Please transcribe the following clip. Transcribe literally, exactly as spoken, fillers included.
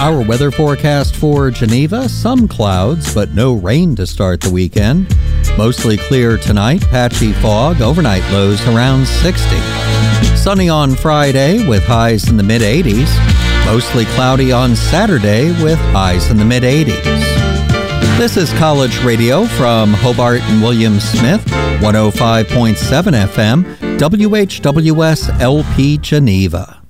Our weather forecast for Geneva, some clouds, but no rain to start the weekend. Mostly clear tonight, patchy fog, overnight lows around sixty. Sunny on Friday with highs in the mid-eighties. Mostly cloudy on Saturday with highs in the mid-eighties. This is College Radio from Hobart and William Smith, one oh five point seven F M, W H W S L P Geneva.